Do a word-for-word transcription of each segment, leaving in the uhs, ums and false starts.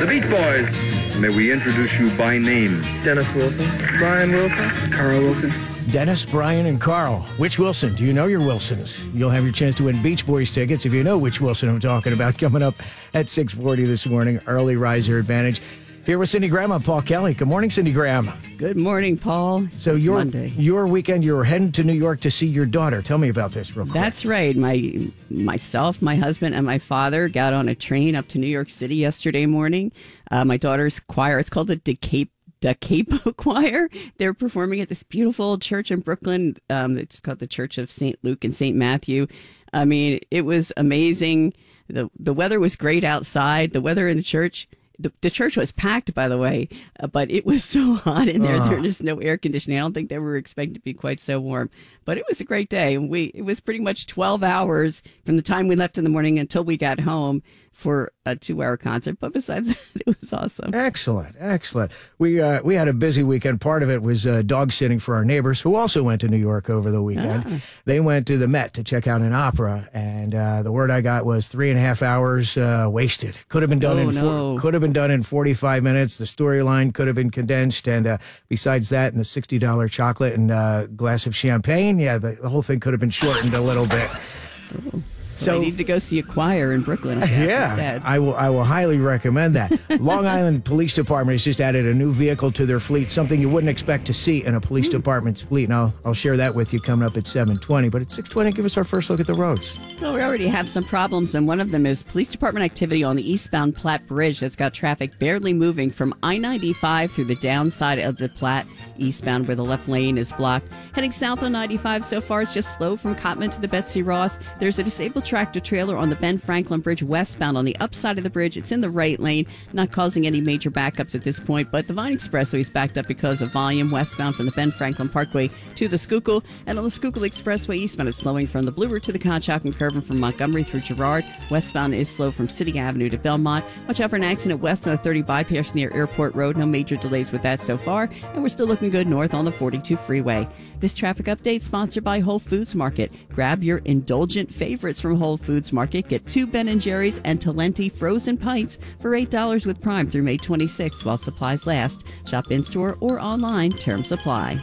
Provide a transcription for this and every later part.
The Beach Boys. May we introduce you by name? Dennis Wilson, Brian Wilson, Carl Wilson. Dennis, Brian, and Carl. Which Wilson? Do you know your Wilsons? You'll have your chance to win Beach Boys tickets if you know which Wilson I'm talking about. Coming up at six forty this morning, early riser advantage. Here with Cindy Graham, I'm Paul Kelly. Good morning, Cindy Graham. Good morning, Paul. So it's your Monday. your weekend, you were heading to New York to see your daughter. Tell me about this real quick. That's right. My myself, my husband, and my father got on a train up to New York City yesterday morning. Uh, my daughter's choir, it's called the Da Capo, Da Capo Choir. They're performing at this beautiful church in Brooklyn. Um, it's called the Church of Saint Luke and Saint Matthew. I mean, it was amazing. The The weather was great outside. The weather in the church... The, the church was packed, by the way, uh, but it was so hot in there. Uh. There was no air conditioning. I don't think they were expecting to be quite so warm. But it was a great day. And we it was pretty much twelve hours from the time we left in the morning until we got home for a two-hour concert. But besides that, it was awesome. Excellent, excellent. We uh, we had a busy weekend. Part of it was uh, dog sitting for our neighbors who also went to New York over the weekend. Ah. They went to the Met to check out an opera, and uh, the word I got was three and a half hours uh, wasted. Could have been done oh, in no. four, could have been done in forty-five minutes. The storyline could have been condensed, and uh, besides that, and the sixty dollars chocolate and uh, glass of champagne, yeah, the, the whole thing could have been shortened a little bit. Oh. So, so I need to go see a choir in Brooklyn, I guess, yeah, instead. I will I will highly recommend that. Long Island Police Department has just added a new vehicle to their fleet, something you wouldn't expect to see in a police mm. department's fleet. And I'll, I'll share that with you coming up at seven twenty. But at six twenty, give us our first look at the roads. Well, we already have some problems, and one of them is police department activity on the eastbound Platte Bridge that's got traffic barely moving from I ninety-five through the downside of the Platte eastbound where the left lane is blocked. Heading south on ninety-five so far, it's just slow from Cottman to the Betsy Ross. There's a disabled tractor trailer on the Ben Franklin Bridge westbound on the upside of the bridge. It's in the right lane, not causing any major backups at this point, but the Vine Expressway is backed up because of volume westbound from the Ben Franklin Parkway to the Schuylkill, and on the Schuylkill Expressway eastbound it's slowing from the Blue Route to the Conshohocken Curve and from Montgomery through Girard. Westbound is slow from City Avenue to Belmont. Watch out for an accident west on the thirty bypass near Airport Road. No major delays with that so far, and we're still looking good north on the forty-two freeway. This traffic update sponsored by Whole Foods Market. Grab your indulgent favorites from Whole Foods Market. Get two Ben and Jerry's and Talenti frozen pints for eight dollars with Prime through May twenty-sixth while supplies last. Shop in-store or online. Terms apply.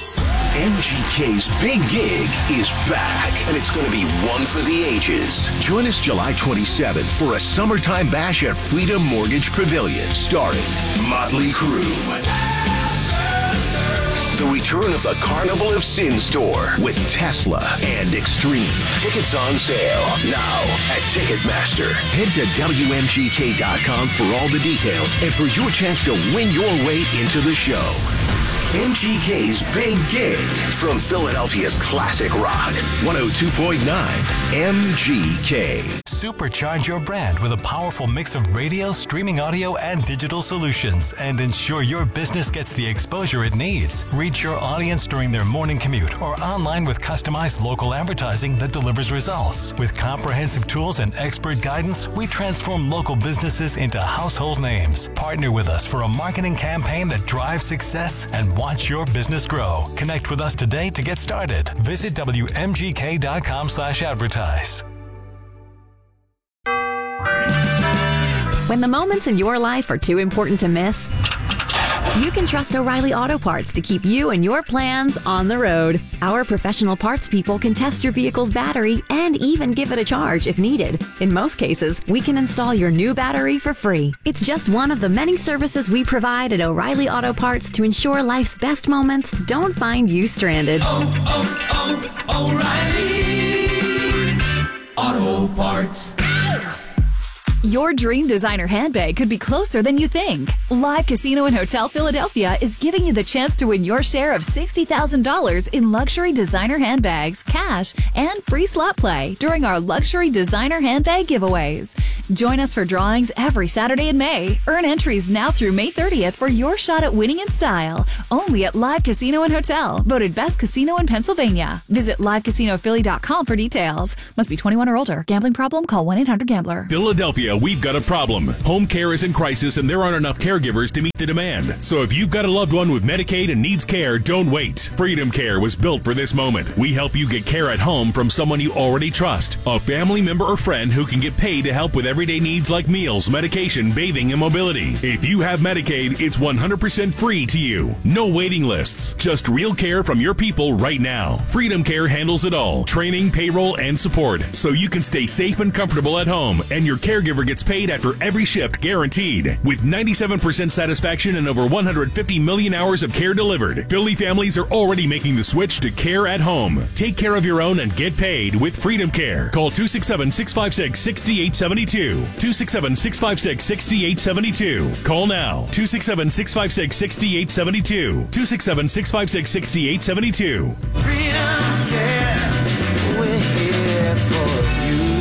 M G K's Big Gig is back, and it's going to be one for the ages. Join us July twenty-seventh for a summertime bash at Freedom Mortgage Pavilion, starring Motley Crue. The return of the Carnival of Sin Store with Tesla and Extreme. Tickets on sale now at Ticketmaster. Head to W M G K dot com for all the details and for your chance to win your way into the show. M G K's Big Gig from Philadelphia's classic rock. one oh two point nine M G K. Supercharge your brand with a powerful mix of radio, streaming audio, and digital solutions, and ensure your business gets the exposure it needs. Reach your audience during their morning commute or online with customized local advertising that delivers results. With comprehensive tools and expert guidance, we transform local businesses into household names. Partner with us for a marketing campaign that drives success and watch your business grow. Connect with us today to get started. Visit W M G K dot com slash advertise. When the moments in your life are too important to miss, you can trust O'Reilly Auto Parts to keep you and your plans on the road. Our professional parts people can test your vehicle's battery and even give it a charge if needed. In most cases, we can install your new battery for free. It's just one of the many services we provide at O'Reilly Auto Parts to ensure life's best moments don't find you stranded. Oh, oh, oh, O'Reilly Auto Parts. Your dream designer handbag could be closer than you think. Live Casino and Hotel Philadelphia is giving you the chance to win your share of sixty thousand dollars in luxury designer handbags, cash, and free slot play during our luxury designer handbag giveaways. Join us for drawings every Saturday in May. Earn entries now through May thirtieth for your shot at winning in style. Only at Live Casino and Hotel, voted best casino in Pennsylvania. Visit live casino philly dot com for details. Must be twenty-one or older. Gambling problem? Call one eight hundred gambler. Philadelphia Florida, we've got a problem. Home care is in crisis and there aren't enough caregivers to meet the demand. So if you've got a loved one with Medicaid and needs care, don't wait. Freedom Care was built for this moment. We help you get care at home from someone you already trust. A family member or friend who can get paid to help with everyday needs like meals, medication, bathing, and mobility. If you have Medicaid, it's one hundred percent free to you. No waiting lists. Just real care from your people right now. Freedom Care handles it all. Training, payroll, and support. So you can stay safe and comfortable at home. And your caregiver gets paid after every shift guaranteed. With ninety-seven percent satisfaction and over one hundred fifty million hours of care delivered, Philly families are already making the switch to care at home. Take care of your own and get paid with Freedom Care. Call two six seven, six five six, six eight seven two. two six seven, six five six, six eight seven two. Call now. two six seven, six five six, six eight seven two. two six seven, six five six, six eight seven two. Freedom Care, we're here for you.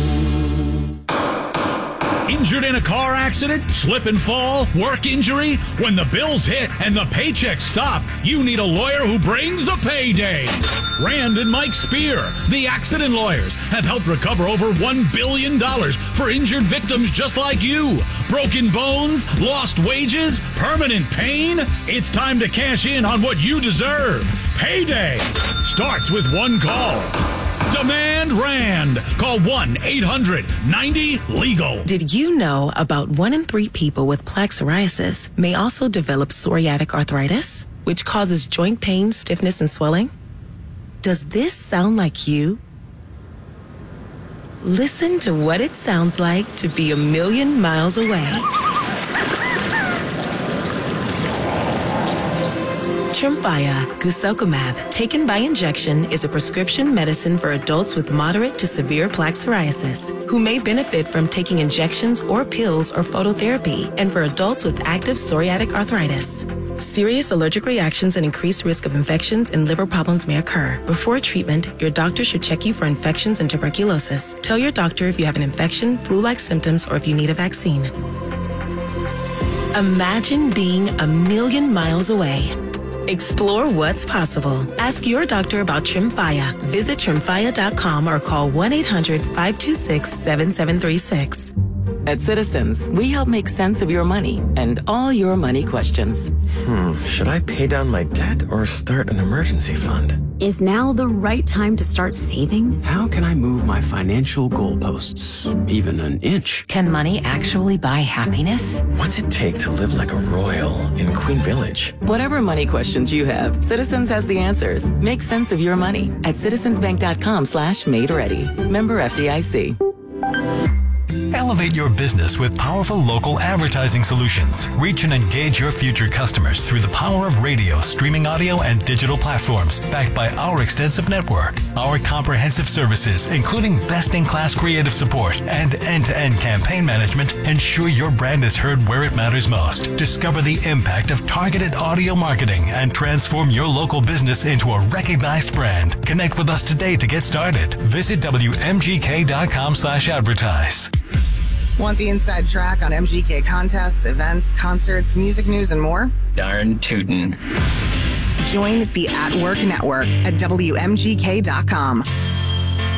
Injured in a car accident, slip and fall, work injury? When the bills hit and the paychecks stop, you need a lawyer who brings the payday. Rand and Mike Spear, the accident lawyers, have helped recover over one billion dollars for injured victims just like you. Broken bones, lost wages, permanent pain? It's time to cash in on what you deserve. Payday starts with one call. Demand Rand. Call one eight hundred ninety legal. Did you know about one in three people with plaque psoriasis may also develop psoriatic arthritis, which causes joint pain, stiffness, and swelling? Does this sound like you? Listen to what it sounds like to be a million miles away. Tremfya guselkumab, taken by injection, is a prescription medicine for adults with moderate to severe plaque psoriasis who may benefit from taking injections or pills or phototherapy, and for adults with active psoriatic arthritis. Serious allergic reactions and increased risk of infections and liver problems may occur. Before treatment, your doctor should check you for infections and tuberculosis. Tell your doctor if you have an infection, flu-like symptoms, or if you need a vaccine. Imagine being a million miles away. Explore what's possible. Ask your doctor about Tremfya. Visit tremfya dot com or call one eight hundred, five two six, seven seven three six. At Citizens, we help make sense of your money and all your money questions. Hmm, should I pay down my debt or start an emergency fund? Is now the right time to start saving? How can I move my financial goalposts even an inch? Can money actually buy happiness? What's it take to live like a royal in Queen Village? Whatever money questions you have, Citizens has the answers. Make sense of your money at citizensbank.com slash made ready. Member F D I C. Elevate your business with powerful local advertising solutions. Reach and engage your future customers through the power of radio, streaming audio, and digital platforms, backed by our extensive network. Our comprehensive services, including best-in-class creative support and end-to-end campaign management, ensure your brand is heard where it matters most. Discover the impact of targeted audio marketing and transform your local business into a recognized brand. Connect with us today to get started. Visit W M G K dot com slash advertise. Want the inside track on M G K contests, events, concerts, music news, and more? Darn tootin'. Join the At Work Network at W M G K dot com.